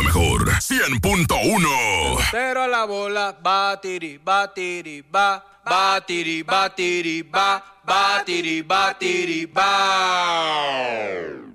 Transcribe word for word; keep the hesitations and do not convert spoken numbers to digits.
la mejor cien punto uno. Pero a la bola, batiri, batiri, ba, batiri, batiri, ba, batiri, batiri, ba.